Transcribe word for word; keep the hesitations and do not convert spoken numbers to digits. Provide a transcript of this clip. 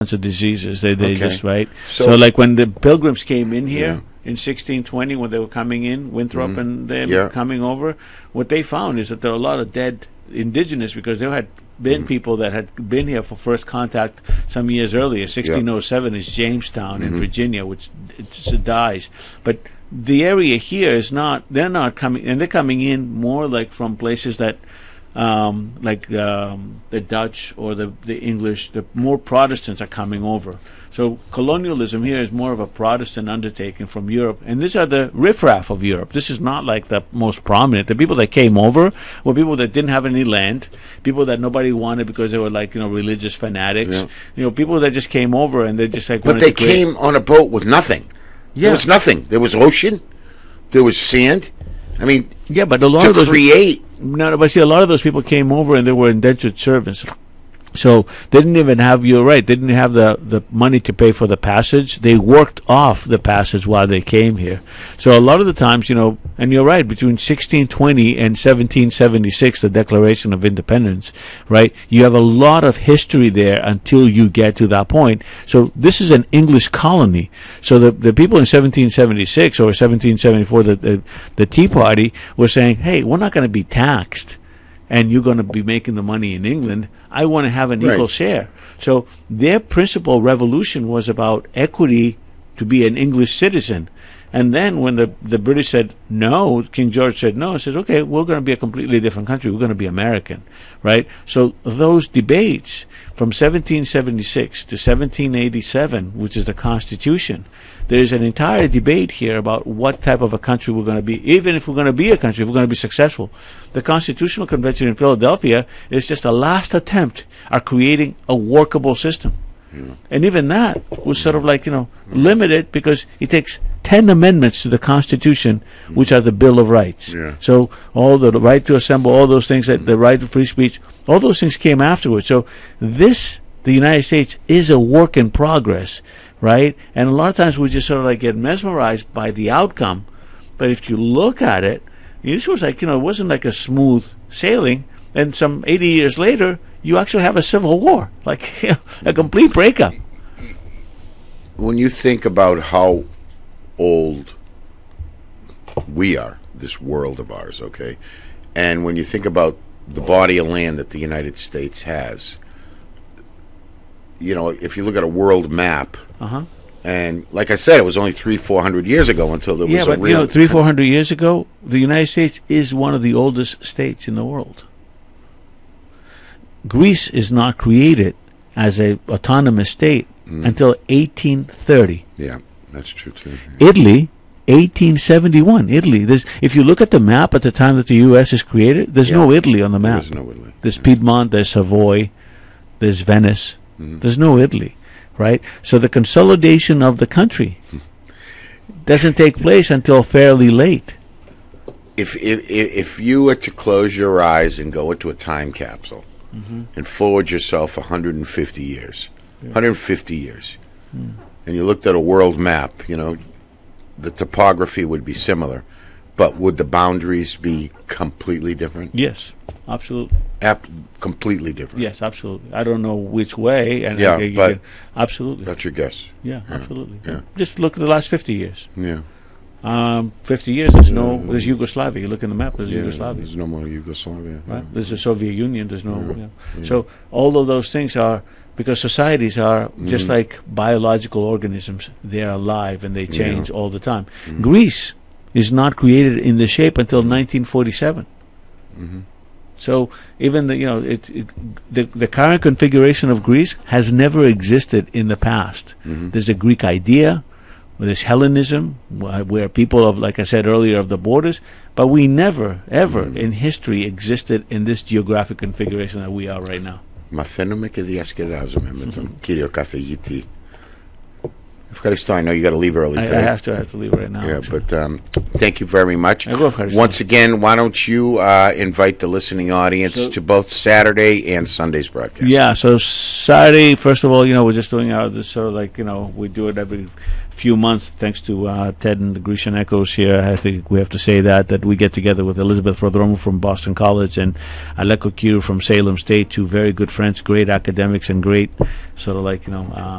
of diseases. They they Okay. just right. So- So, like when the Pilgrims came in here Yeah. in sixteen twenty, when they were coming in, Winthrop Mhm. and them Yeah. coming over, what they found is that there were a lot of dead indigenous because there had been Mhm. people that had been here for first contact some years earlier. sixteen oh seven is Jamestown in Mhm. Virginia, which it just dies. But the area here is not. They're not coming, and they're coming in more like from places that. Um, like um, the Dutch or the, the English, the more Protestants are coming over. So colonialism here is more of a Protestant undertaking from Europe, and these are the riffraff of Europe. This is not like the most prominent. The people that came over were people that didn't have any land, people that nobody wanted because they were like you know religious fanatics. Yeah. You know, people that just came over and they just like. But wanted they to create- came on a boat with nothing. There Yeah. was nothing. There was ocean. There was sand. I mean, Yeah, but a lot to of those create. No, no, but see, a lot of those people came over and they were indentured servants. So they didn't even have, you're right, they didn't have the, the money to pay for the passage. They worked off the passage while they came here. So a lot of the times, you know, and you're right, between sixteen twenty and seventeen seventy-six, the Declaration of Independence, right, you have a lot of history there until you get to that point. So this is an English colony. So the, the people in seventeen seventy-six or seventeen seventy-four, the, the, the Tea Party, were saying, hey, we're not going to be taxed and you're going to be making the money in England. I want to have an Right. equal share. So their principal revolution was about equity to be an English citizen. And then when the, the British said no, King George said no, it says, okay, we're going to be a completely different country. We're going to be American, right? So those debates from seventeen seventy-six to seventeen eighty-seven, which is the Constitution, there's an entire debate here about what type of a country we're going to be, even if we're going to be a country, if we're going to be successful. The Constitutional Convention in Philadelphia is just a last attempt at creating a workable system. And even that was sort of like, you know, limited because it takes ten amendments to the Constitution, which are the Bill of Rights. Yeah. So all the right to assemble, all those things, that the right to free speech, all those things came afterwards. So this, the United States, is a work in progress, right? And a lot of times we just sort of like get mesmerized by the outcome. But if you look at it, this was like, you know, it wasn't like a smooth sailing. And some eighty years later, you actually have a civil war, like you know, a complete breakup. When you think about how old we are, this world of ours, okay, and when you think about the body of land that the United States has, you know, if you look at a world map, Uh-huh. and like I said, it was only three, four hundred years ago until there Yeah, was but a real. you know, three, four hundred years ago, the United States is one of the oldest states in the world. Greece is not created as a autonomous state Mm. until eighteen thirty. Yeah, that's true too. Italy, eighteen seventy-one. Italy. There's, if you look at the map at the time that the U S is created, there's no Yeah. Italy on the map. There's no Italy. There's Piedmont, there's Savoy, there's Venice. Mhm. There's no Italy, right? So the consolidation of the country doesn't take place until fairly late. If, if if if you were to close your eyes and go into a time capsule and forward yourself one hundred fifty years, one hundred fifty years, and you looked at a world map, you know, the topography would be similar, but would the boundaries be completely different? Yes, absolutely. Ap- completely different. Yes, absolutely. I don't know which way. And Yeah, I, you but- can- absolutely. That's your guess. Yeah, absolutely. yeah. Just look at the last fifty years. Yeah. Um, fifty years, there's no, Yeah. there's Yugoslavia. You look in the map, there's Yeah, Yugoslavia. there's no more Yugoslavia. Right? Yeah. There's the Soviet Union. There's no. Yeah. Yeah. Yeah. So all of those things are because societies are just Mhm. like biological organisms. They're alive and they change Yeah. all the time. Mhm. Greece is not created in the shape until nineteen forty-seven. Mhm. So even the you know it, it the the current configuration of Greece has never existed in the past. Mhm. There's a Greek idea. There's Hellenism, wh- where people of, like I said earlier, of the borders, but we never, ever Mhm. in history existed in this geographic configuration that we are right now. Μαθαίνουμε και διασκεδάζουμε με τον κύριο καθηγητή. Evcharisto, I know you got to leave early I, I today. have to. I have to leave right now. Yeah, actually. but um, thank you very much. I go, Evcharisto. Once again, why don't you uh, invite the listening audience So- to both Saturday and Sunday's broadcast? Yeah, so Saturday, first of all, you know, we're just doing our this sort of like, you know, we do it every few months thanks to uh, Ted and the Grecian Echoes here. I think we have to say that, that we get together with Elizabeth Prodromo from Boston College and Aleko Kiru from Salem State, two very good friends, great academics and great sort of like, you know, uh,